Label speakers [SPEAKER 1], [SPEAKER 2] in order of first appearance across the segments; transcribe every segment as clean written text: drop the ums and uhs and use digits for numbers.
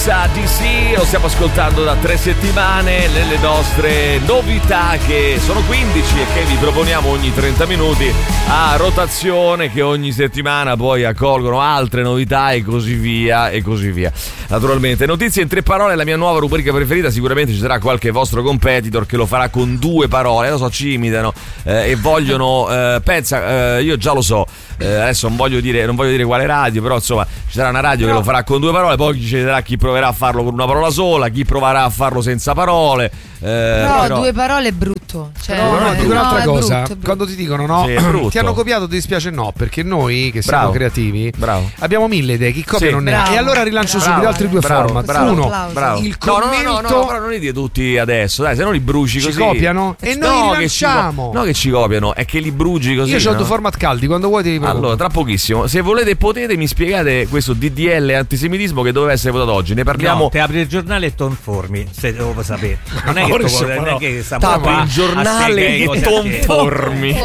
[SPEAKER 1] Alexa DC, lo stiamo ascoltando da 3 settimane nelle nostre novità, che sono 15 e che vi proponiamo ogni 30 minuti a rotazione, che ogni settimana poi accolgono altre novità e così via e così via. Naturalmente, notizie in 3 parole, la mia nuova rubrica preferita. Sicuramente ci sarà qualche vostro competitor che lo farà con 2 parole, lo so, ci imitano e vogliono pensa, io già lo so, adesso non voglio dire quale radio, però insomma ci sarà una radio che lo farà con 2 parole, poi ci sarà chi proverà a farlo con una parola sola, chi proverà a farlo senza parole.
[SPEAKER 2] Però 2 parole è brutto. Cioè,
[SPEAKER 3] dico un'altra cosa.
[SPEAKER 2] Brutto.
[SPEAKER 3] Quando ti dicono no,
[SPEAKER 1] sì,
[SPEAKER 3] ti hanno copiato, ti dispiace no, perché noi che siamo creativi abbiamo 1000 idee, chi copia non ne ha. E allora rilancio subito altri 2 format. Uno, il commento.
[SPEAKER 1] No, però non li dite tutti adesso, dai, se no li bruci così.
[SPEAKER 3] Ci copiano e noi rilanciamo.
[SPEAKER 1] No, che ci copiano, è che li bruci così.
[SPEAKER 3] Io ho 2 format caldi, quando vuoi ti ripropongo.
[SPEAKER 1] Allora, tra pochissimo, se volete e potete, mi spiegate questo DDL antisemitismo che doveva essere votato oggi. Ne parliamo.
[SPEAKER 4] No, te apri il giornale e tonformi, se devo sapere. Non è che
[SPEAKER 1] tappi il giornale e tonformi.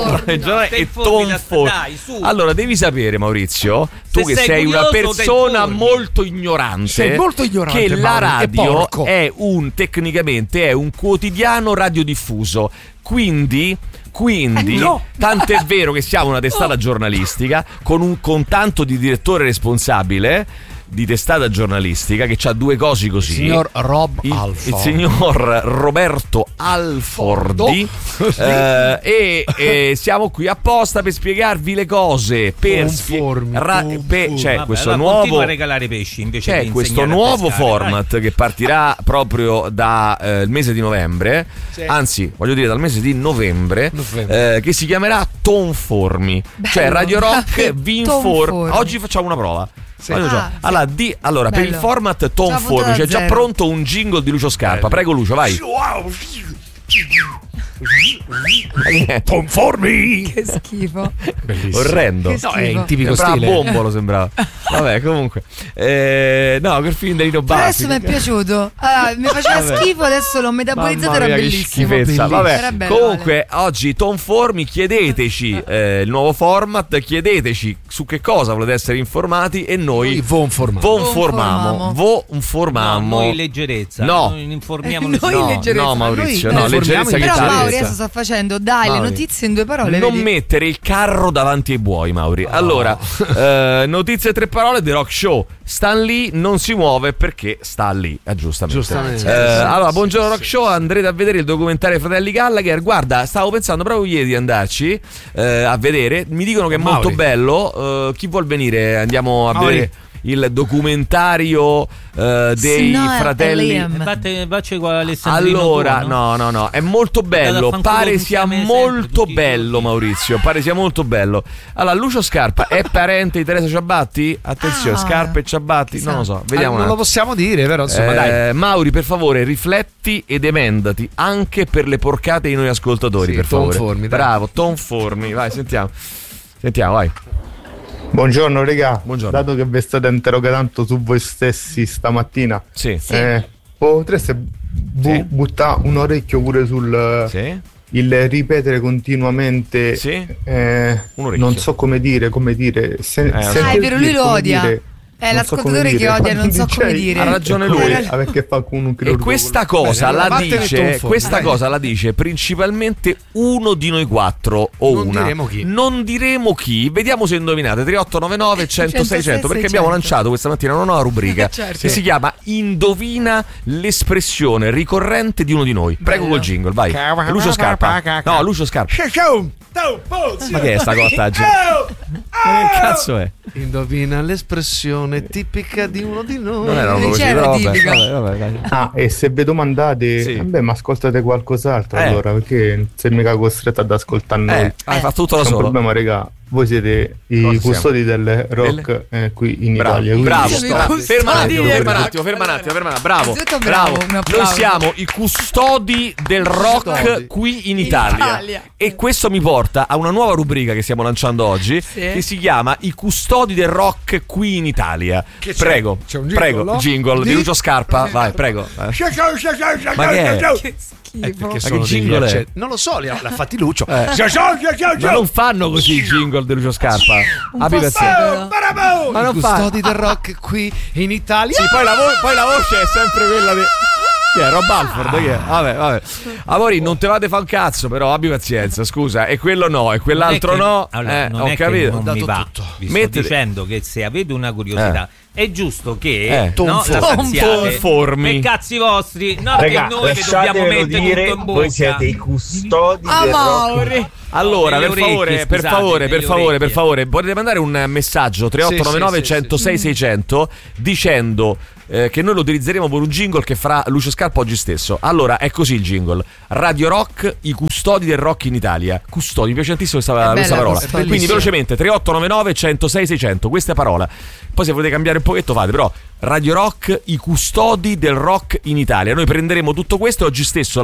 [SPEAKER 1] Allora, devi sapere, Maurizio, tu che sei una persona molto ignorante, che la radio tecnicamente è un quotidiano radiodiffuso. Quindi tanto è vero che siamo una testata giornalistica con tanto di direttore responsabile di testata giornalistica che c'ha 2 cosi così.
[SPEAKER 3] Il signor
[SPEAKER 1] il signor Roberto Alfordi e siamo qui apposta per spiegarvi le cose, c'è questo nuovo
[SPEAKER 4] a regalare pesci invece
[SPEAKER 1] c'è questo nuovo format che partirà proprio da il mese di novembre, anzi voglio dire dal mese di novembre. Che si chiamerà Tonformi. Cioè Radio Rock vi informa. Oggi facciamo una prova. Sì. Allora per il format Tonformi c'è già pronto un jingle di Lucio Scarpa. Prego Lucio, vai.
[SPEAKER 2] Tonformi. Che schifo.
[SPEAKER 1] Bellissimo. Orrendo.
[SPEAKER 3] No, è in tipico
[SPEAKER 1] stile.
[SPEAKER 3] Bombolo
[SPEAKER 1] sembrava. Vabbè, comunque no, quel film di Lino Bassi.
[SPEAKER 2] Adesso mi è piaciuto. Mi faceva schifo, adesso l'ho metabolizzato, era bellissimo.
[SPEAKER 1] Schifezza. Vabbè, comunque oggi Tonformi, chiedeteci il nuovo format, chiedeteci su che cosa volete essere informati e noi vi informiamo.
[SPEAKER 4] Noi leggerezza.
[SPEAKER 1] No,
[SPEAKER 4] noi informiamo.
[SPEAKER 1] No, Maurizio, no, leggerezza che
[SPEAKER 2] però Mauri adesso sta facendo le notizie in 2 parole.
[SPEAKER 1] Non mettere il carro davanti ai buoi, Mauri. Allora, notizie 3 parole, The Rock Show. Stan Lee non si muove perché sta lì, giustamente. Allora, buongiorno Rock Show, andrete a vedere il documentario Fratelli Gallagher. Guarda, stavo pensando proprio ieri di andarci a vedere. Mi dicono che è molto bello. Chi vuol venire? Andiamo a vedere il documentario dei fratelli. Allora, no, è molto bello. Pare sia molto bello, Maurizio. Pare sia molto bello. Allora, Lucio Scarpa è parente di Teresa Ciabatti? Attenzione, Scarpa e Ciabatti, non lo so. Vediamo.
[SPEAKER 3] Non lo possiamo dire, però insomma, dai.
[SPEAKER 1] Mauri, per favore, rifletti ed emendati anche per le porcate di noi ascoltatori, per favore.
[SPEAKER 3] Tonformi,
[SPEAKER 1] bravo, Tonformi. Vai, sentiamo, vai.
[SPEAKER 5] Buongiorno regà,
[SPEAKER 1] buongiorno.
[SPEAKER 5] Dato che vi state interrogando tanto su voi stessi stamattina, potreste buttare un orecchio pure sul il ripetere continuamente, non so come dire,
[SPEAKER 2] è vero, lui lo odia. È l'ascoltatore che odia, non so come dire.
[SPEAKER 1] Ha ragione lui.
[SPEAKER 5] Perché fa con un
[SPEAKER 1] e questa cosa la dice principalmente uno di noi 4 o non diremo chi. Vediamo se indovinate. 3899 100 600, perché abbiamo lanciato questa mattina una nuova rubrica che si chiama Indovina l'espressione ricorrente di uno di noi. Prego col jingle, vai. Lucio Scarpa. No, Lucio Scarpa. Ma che è sta cottaggio? Che cazzo è?
[SPEAKER 3] Indovina l'espressione tipica di uno di noi.
[SPEAKER 1] Non era così, però vabbè.
[SPEAKER 5] E se vi domandate, ma ascoltate qualcos'altro allora, perché sei mica costretto ad ascoltare noi.
[SPEAKER 1] Hai fatto tutto da solo.
[SPEAKER 5] È un problema, regà. Voi siete i custodi del rock qui in Italia.
[SPEAKER 1] Bravo. Ferma un attimo. Bravo. Noi siamo i custodi del rock qui in Italia. E questo mi porta a una nuova rubrica che stiamo lanciando oggi, che si chiama I custodi del rock qui in Italia. Prego, jingle di Lucio Scarpa. Vai, prego. Ma che è?
[SPEAKER 2] schifo.
[SPEAKER 3] Che jingle è? Non lo so, l'ha fatti Lucio.
[SPEAKER 1] Ma non fanno così i jingle di Lucio Scarpa. Abbi pazienza.
[SPEAKER 3] Ma non custodi del rock qui in Italia.
[SPEAKER 1] Sì, poi la voce è sempre quella di... Chi è? Rob Halford? Chi è? Vabbè. Amori, non te vate fa un cazzo, però abbi pazienza, scusa. E quello no, e quell'altro no.
[SPEAKER 4] Allora, non
[SPEAKER 1] ho
[SPEAKER 4] è
[SPEAKER 1] capito.
[SPEAKER 4] Che non mi va.
[SPEAKER 3] Tutto.
[SPEAKER 4] Vi sto dicendo che se avete una curiosità è giusto che la
[SPEAKER 1] conformi
[SPEAKER 4] per cazzi vostri, non che noi che dobbiamo mettere tutto in bocca.
[SPEAKER 6] Voi siete i custodi del rock.
[SPEAKER 1] Allora, per favore, potete mandare un messaggio 3899 106 600 dicendo che noi lo utilizzeremo per un jingle che farà Lucio Scarpa oggi stesso. Allora, è così il jingle: Radio Rock, i custodi del rock in Italia. Custodi, mi piace tantissimo questa parola. Quindi velocemente 3899 106 600, questa è parola. Poi se volete cambiare un pochetto fate, però Radio Rock, i custodi del rock in Italia. Noi prenderemo tutto questo e oggi stesso